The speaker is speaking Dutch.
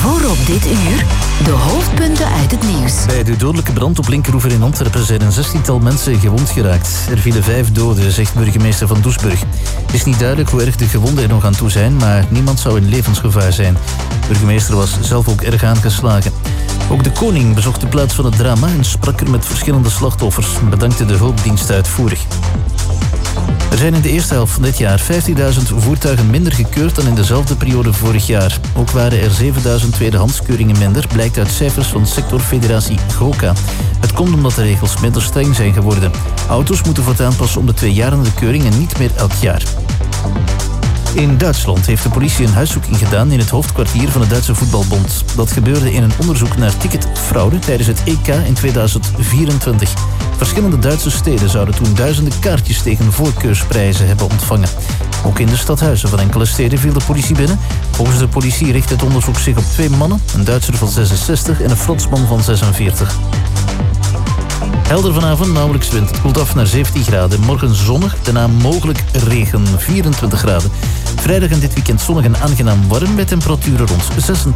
Voor op dit uur de hoofdpunten uit het nieuws. Bij de dodelijke brand op Linkeroever in Antwerpen zijn een 16-tal mensen gewond geraakt. Er vielen 5 doden, zegt burgemeester van Doesburg. Het is niet duidelijk hoe erg de gewonden er nog aan toe zijn, maar niemand zou in levensgevaar zijn. De burgemeester was zelf ook erg aangeslagen. Ook de koning bezocht de plaats van het drama en sprak er met verschillende slachtoffers en bedankte de hulpdienst uitvoerig. Er zijn in de eerste helft van dit jaar 50.000 voertuigen minder gekeurd dan in dezelfde periode vorig jaar. Ook waren er 7.000 tweedehandskeuringen minder, blijkt uit cijfers van sectorfederatie GOCA. Het komt omdat de regels minder streng zijn geworden. Auto's moeten voortaan pas om de 2 jaar aan de keuring en niet meer elk jaar. In Duitsland heeft de politie een huiszoeking gedaan in het hoofdkwartier van de Duitse voetbalbond. Dat gebeurde in een onderzoek naar ticketfraude tijdens het EK in 2024. Verschillende Duitse steden zouden toen duizenden kaartjes tegen voorkeursprijzen hebben ontvangen. Ook in de stadhuizen van enkele steden viel de politie binnen. Volgens de politie richt het onderzoek zich op 2 mannen, een Duitser van 66 en een Fransman van 46. Helder vanavond, nauwelijks wind. Het koelt af naar 17 graden. Morgen zonnig, daarna mogelijk regen, 24 graden. Vrijdag en dit weekend zonnig en aangenaam warm met temperaturen rond 26